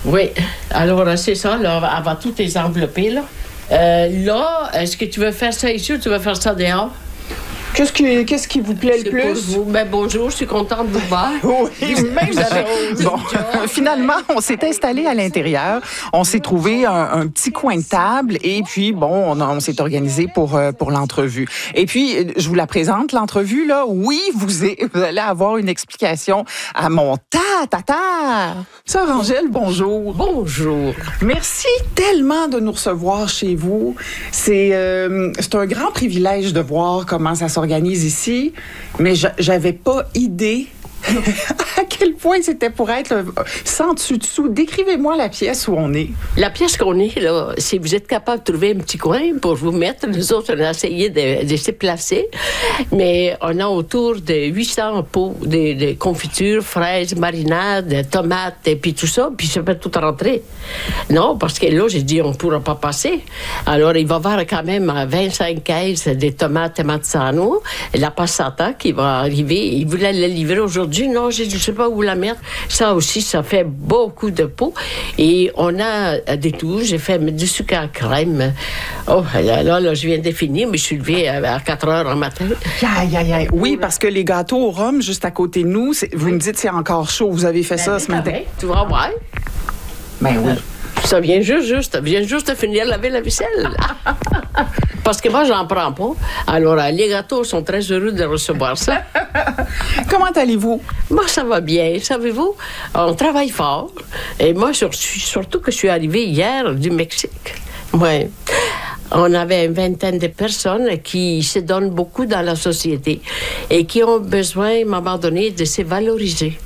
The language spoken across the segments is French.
Oui. Alors, c'est ça, là, elle va tout les envelopper, là. Là, est-ce que tu veux faire ça ici ou tu veux faire ça dehors? Qu'est-ce qui vous plaît le plus? Pour vous. Ben, bonjour, je suis contente de vous voir. Oui, même chose. Bon, finalement, on s'est installé à l'intérieur. On s'est trouvé un petit coin de table et puis, bon, on s'est organisé pour l'entrevue. Et puis, je vous la présente, l'entrevue, là. Oui, vous allez avoir une explication à mon tata. Sœur Angèle, bonjour. Bonjour. Merci tellement de nous recevoir chez vous. C'est un grand privilège de voir comment ça s'organise ici, mais j'avais pas idée à quel point c'était pour être sans dessus-dessous. Décrivez-moi la pièce où on est. La pièce qu'on est, là, si vous êtes capable de trouver un petit coin pour vous mettre, nous autres, on a essayé de se placer, mais on a autour de 800 pots de confitures, fraises, marinades, tomates, et puis tout ça, puis ça peut tout rentrer. Non, parce que là, j'ai dit, on ne pourra pas passer. Alors, il va y avoir quand même 25 caisses de tomates Mazzano, la passata qui va arriver. Il voulait la livrer aujourd'hui. Non, je ne sais pas où la mettre. Ça aussi, ça fait beaucoup de pots. Et on a des tout. J'ai fait du sucre à crème. Oh, là, je viens de finir, mais je suis levée à 4 heures le matin. Aïe. Oui, parce que les gâteaux au rhum, juste à côté de nous, vous me dites c'est encore chaud. Vous avez fait ça ce matin. Tu vas voir. Ben oui. Ça vient juste de finir de laver la vaisselle. Parce que moi, j'en prends pas. Alors, les gâteaux sont très heureux de recevoir ça. Comment allez-vous? Moi, ça va bien. Savez-vous, on travaille fort. Et moi, surtout que je suis arrivée hier du Mexique. Ouais. On avait une vingtaine de personnes qui se donnent beaucoup dans la société et qui ont besoin, à un moment donné, de se valoriser.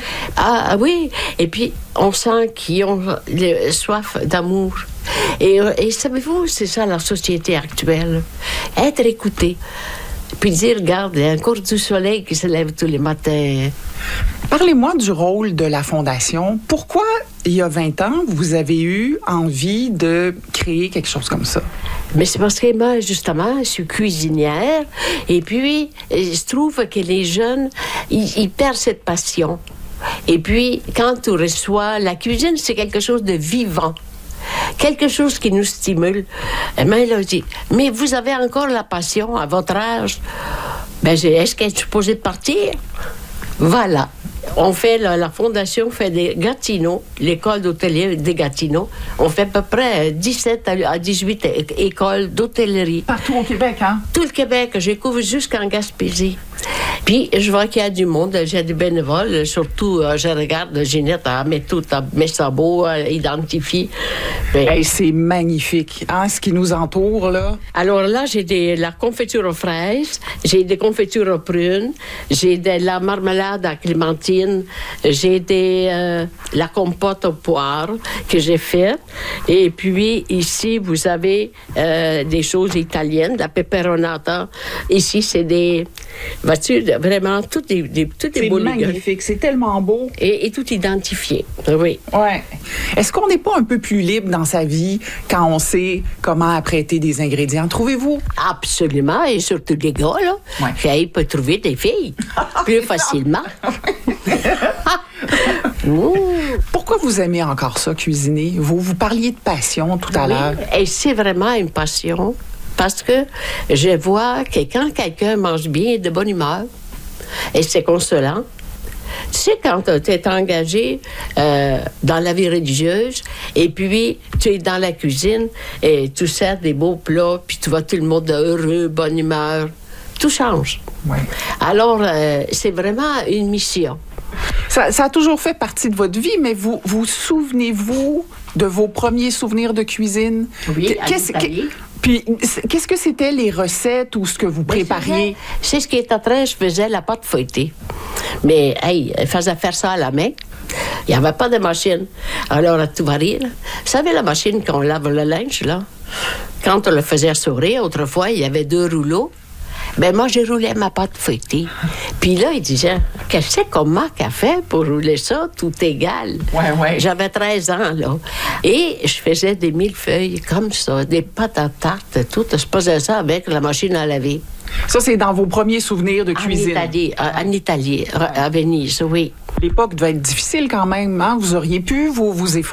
Ah oui, et puis on sent qu'ils ont soif d'amour. Et savez-vous, c'est ça la société actuelle. Être écouté. Puis dire, regarde, il y a encore du soleil qui se lève tous les matins. Parlez-moi du rôle de la Fondation. Pourquoi, il y a 20 ans, vous avez eu envie de créer quelque chose comme ça? Mais c'est parce que moi, justement, je suis cuisinière. Et puis, je trouve que les jeunes, ils perdent cette passion. Et puis, quand tu reçois... La cuisine, c'est quelque chose de vivant. Quelque chose qui nous stimule. Et moi, elle a dit, mais vous avez encore la passion à votre âge. Ben, est-ce qu'elle est supposée de partir? Voilà. On fait, la Fondation fait des Gatineaux, l'école d'hôtellerie des Gatineaux. On fait à peu près 17 à 18 écoles d'hôtellerie. Partout au Québec, hein? Tout le Québec. Je couvre jusqu'en Gaspésie. Puis, je vois qu'il y a du monde, j'ai des bénévoles, surtout, je regarde Ginette, elle met tout, elle met ça beau, elle identifie. Hey, c'est magnifique, hein, ce qui nous entoure, là. Alors là, j'ai la confiture aux fraises, j'ai des confitures aux prunes, j'ai de la marmelade à clémentine, j'ai la compote aux poires que j'ai faite. Et puis, ici, vous avez des choses italiennes, la peperonata. Ici, c'est des... Vois-tu, vraiment, tout est beau. C'est magnifique, c'est tellement beau. Et tout identifié, oui. Ouais. Est-ce qu'on n'est pas un peu plus libre dans sa vie quand on sait comment apprêter des ingrédients, trouvez-vous? Absolument, et surtout les gars, là. Ouais. Ils peuvent trouver des filles plus facilement. Pourquoi vous aimez encore ça, cuisiner? Vous parliez de passion tout à l'heure. Et c'est vraiment une passion. Parce que je vois que quand quelqu'un mange bien, il est de bonne humeur. Et c'est consolant. Tu sais, quand tu es engagé dans la vie religieuse, et puis tu es dans la cuisine, et tu sers des beaux plats, puis tu vois tout le monde heureux, bonne humeur, tout change. Ouais. Alors, c'est vraiment une mission. Ça a toujours fait partie de votre vie, mais vous souvenez-vous de vos premiers souvenirs de cuisine? Oui, à l'Italie. Puis, qu'est-ce que c'était les recettes ou ce que vous prépariez? C'est ce qui est en train, je faisais la pâte feuilletée. Mais, hey, elle faisait faire ça à la main. Il n'y avait pas de machine. Alors, tu vas rire. Vous savez, la machine qu'on lave le linge, là? Quand on le faisait sourire, autrefois, il y avait 2 rouleaux. Ben moi, j'ai roulé ma pâte feuilletée. Puis là, il disait, qu'est-ce comment qu'elle fait pour rouler ça, tout égal? Ouais. J'avais 13 ans, là. Et je faisais des millefeuilles comme ça, des pâtes à tarte, tout. Je faisais ça avec la machine à laver. Ça, c'est dans vos premiers souvenirs de cuisine? En Italie, à Venise, oui. L'époque devait être difficile quand même, hein? Vous auriez pu vous efforcer.